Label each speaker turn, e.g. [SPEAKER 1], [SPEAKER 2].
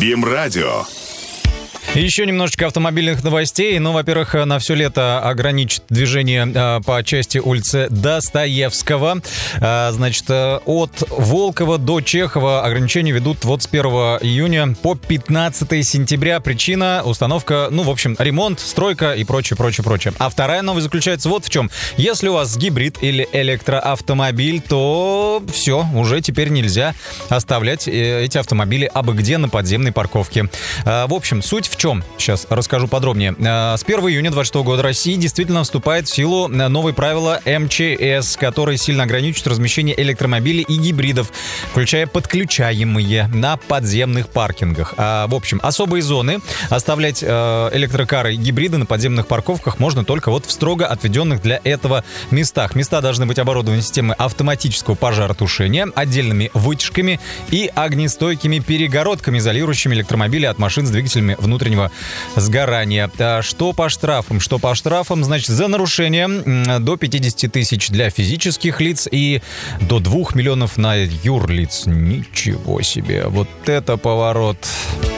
[SPEAKER 1] БИМ-радио.
[SPEAKER 2] Еще немножечко автомобильных новостей. Ну, во-первых, на все лето ограничит движение по части улицы Достоевского. Значит, от Волкова до Чехова ограничения ведут вот с 1 июня по 15 сентября. Причина — установка, в общем, ремонт, стройка и прочее. А вторая новость заключается вот в чем. Если у вас гибрид или электроавтомобиль, то все, уже теперь нельзя оставлять эти автомобили абы где на подземной парковке. В общем, суть в чем? Сейчас расскажу подробнее. С 1 июня 2026 года России действительно вступает в силу новые правила МЧС, которые сильно ограничивают размещение электромобилей и гибридов, включая подключаемые на подземных паркингах. В общем, особые зоны оставлять электрокары и гибриды на подземных парковках можно только вот в строго отведенных для этого местах. Места должны быть оборудованы системой автоматического пожаротушения, отдельными вытяжками и огнестойкими перегородками, изолирующими электромобили от машин с двигателями внутреннего сгорания. Что по штрафам? Значит, за нарушение до 50 тысяч для физических лиц и до 2 миллионов на юрлиц. Ничего себе, вот это поворот.